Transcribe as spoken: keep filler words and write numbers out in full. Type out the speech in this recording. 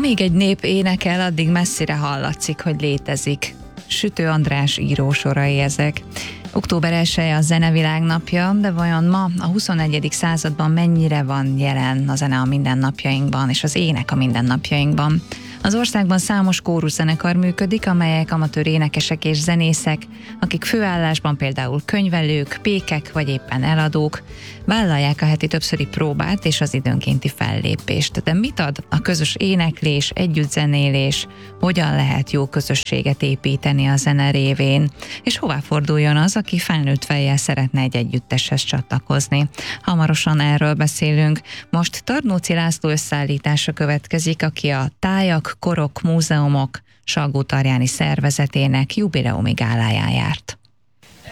Amíg egy nép énekel, addig messzire hallatszik, hogy létezik. Sütő András írósorai ezek. október elseje a Zenevilág napja, de vajon ma a huszonegyedik században mennyire van jelen a zene a mindennapjainkban, és az ének a mindennapjainkban? Az országban számos kóruszenekar működik, amelyek amatőr énekesek és zenészek, akik főállásban például könyvelők, pékek vagy éppen eladók, vállalják a heti többszöri próbát és az időnkénti fellépést. De mit ad a közös éneklés, együttzenélés, hogyan lehet jó közösséget építeni a zene révén, és hová forduljon az, aki felnőtt fejjel szeretne egy együtteshez csatlakozni? Hamarosan erről beszélünk. Most Tarnóci László összeállítása következik, aki a Tájak, Korok, Múzeumok Salgótarjáni szervezetének jubileumi gáláján járt.